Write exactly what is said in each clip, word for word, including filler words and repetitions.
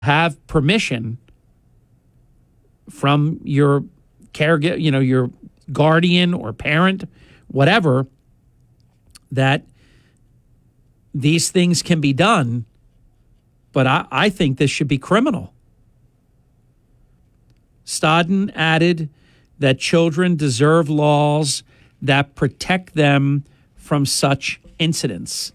have permission from your caregiver, you know, your guardian or parent, whatever, that these things can be done. But I, I think this should be criminal. Stodden added that children deserve laws that protect them from such incidents.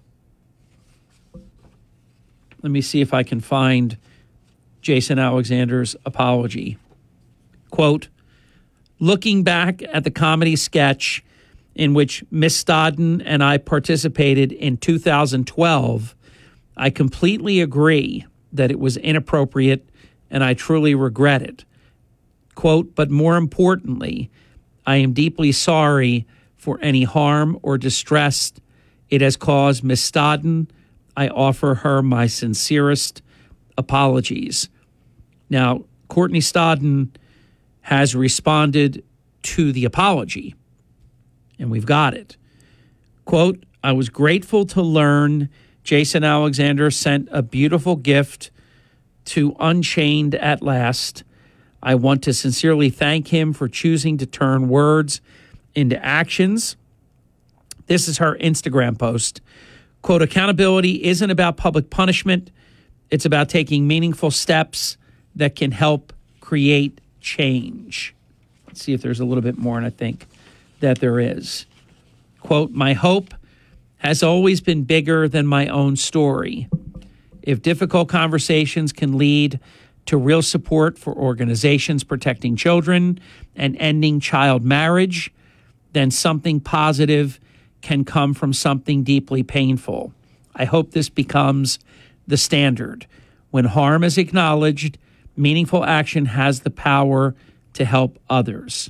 Let me see if I can find Jason Alexander's apology. Quote, looking back at the comedy sketch in which Miss Stodden and I participated in two thousand twelve, I completely agree that it was inappropriate and I truly regret it. Quote, but more importantly, I am deeply sorry for any harm or distress it has caused Miss Stodden. I offer her my sincerest apologies. Now, Courtney Stodden has responded to the apology, and we've got it. Quote, I was grateful to learn Jason Alexander sent a beautiful gift to Unchained at last. I want to sincerely thank him for choosing to turn words into actions. This is her Instagram post. Quote, accountability isn't about public punishment. It's about taking meaningful steps that can help create change. Let's see if there's a little bit more, and I think that there is. Quote, my hope has always been bigger than my own story. If difficult conversations can lead to real support for organizations protecting children and ending child marriage, then something positive can come from something deeply painful. I hope this becomes the standard. When harm is acknowledged, meaningful action has the power to help others.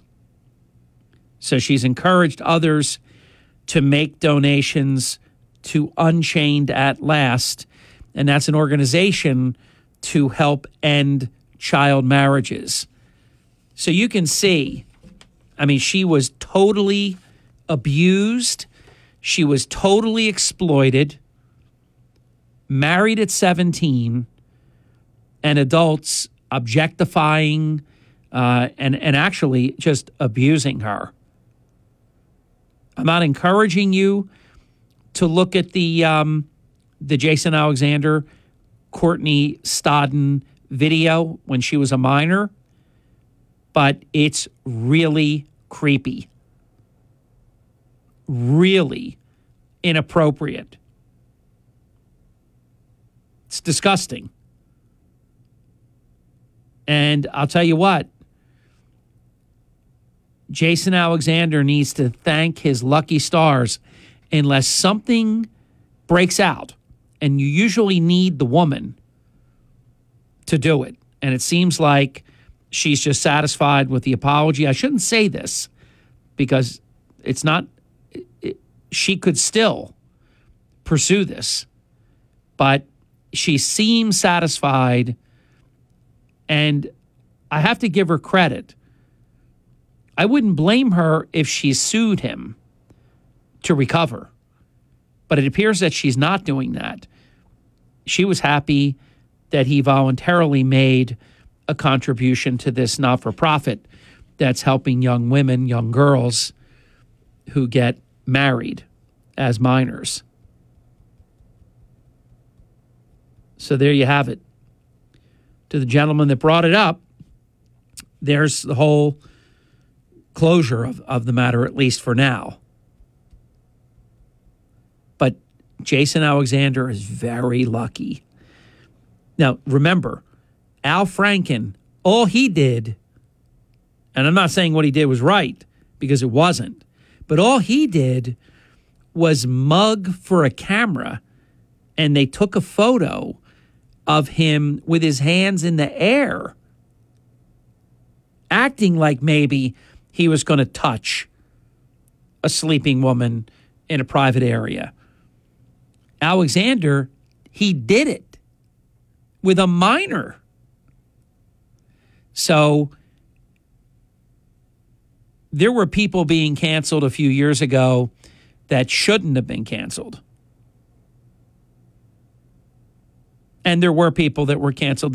So she's encouraged others to make donations to Unchained at Last, and that's an organization to help end child marriages. So you can see, I mean, she was totally abused. She was totally exploited, married at seventeen, and adults objectifying uh, and, and actually just abusing her. I'm not encouraging you to look at the um, the Jason Alexander, Courtney Stodden video when she was a minor, but it's really creepy. Really inappropriate. It's disgusting. And I'll tell you what, Jason Alexander needs to thank his lucky stars unless something breaks out. And you usually need the woman to do it. And it seems like she's just satisfied with the apology. I shouldn't say this because it's not, it, she could still pursue this, but she seems satisfied. And I have to give her credit. I wouldn't blame her if she sued him to recover. But it appears that she's not doing that. She was happy that he voluntarily made a contribution to this not-for-profit that's helping young women, young girls who get married as minors. So there you have it. To the gentleman that brought it up, there's the whole closure of, of the matter, at least for now. But Jason Alexander is very lucky. Now, remember, Al Franken, all he did, and I'm not saying what he did was right, because it wasn't, but all he did was mug for a camera, and they took a photo of him with his hands in the air, acting like maybe he was going to touch a sleeping woman in a private area. Alexander, he did it with a minor. So there were people being canceled a few years ago that shouldn't have been canceled. And there were people that were canceled